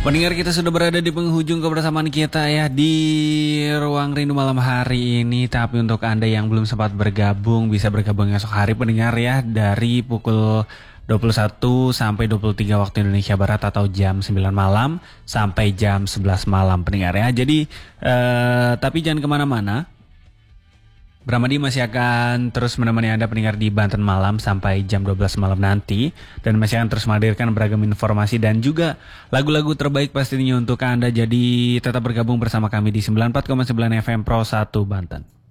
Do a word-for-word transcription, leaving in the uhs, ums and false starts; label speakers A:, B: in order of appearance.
A: Pendengar, kita sudah berada di penghujung kebersamaan kita ya di Ruang Rindu malam hari ini. Tapi untuk Anda yang belum sempat bergabung, bisa bergabung esok hari pendengar ya, dari pukul dua puluh satu sampai dua puluh tiga waktu Indonesia Barat atau jam sembilan malam sampai jam sebelas malam pendengar ya. Jadi eh, tapi jangan kemana-mana. Bramadi masih akan terus menemani Anda pendengar di Banten Malam sampai jam dua belas malam nanti. Dan masih akan terus menghadirkan beragam informasi dan juga lagu-lagu terbaik pastinya untuk Anda. Jadi tetap bergabung bersama kami di sembilan puluh empat koma sembilan F M Pro satu Banten.